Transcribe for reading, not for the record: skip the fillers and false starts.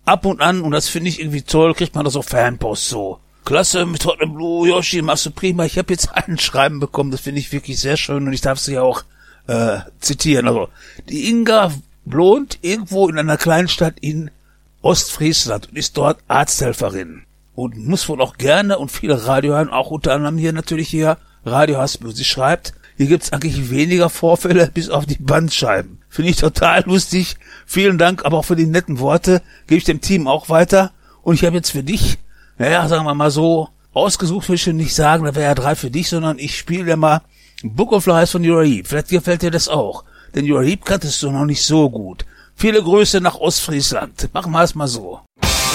ab und an, und das finde ich irgendwie toll, kriegt man das auf Fanpost so. Klasse, mit Hot and Blue, Yoshi, machst du prima. Ich habe jetzt ein Schreiben bekommen, das finde ich wirklich sehr schön und ich darf sie ja auch zitieren. Also, die Inga wohnt irgendwo in einer kleinen Stadt in Ostfriesland und ist dort Arzthelferin. Und muss wohl auch gerne und viele Radio hören, auch unter anderem hier natürlich hier Radio Hasbro. Sie schreibt, hier gibt's eigentlich weniger Vorfälle, bis auf die Bandscheiben. Finde ich total lustig. Vielen Dank, aber auch für die netten Worte. Gebe ich dem Team auch weiter. Und ich habe jetzt für dich, sagen wir mal so, ausgesucht will ich schon nicht sagen, da wäre ja 3 für dich, sondern ich spiele dir mal Book of Lies von Uriah Heep. Vielleicht gefällt dir das auch. Denn Uriah Heep kanntest du noch nicht so gut. Viele Grüße nach Ostfriesland. Machen wir es mal so.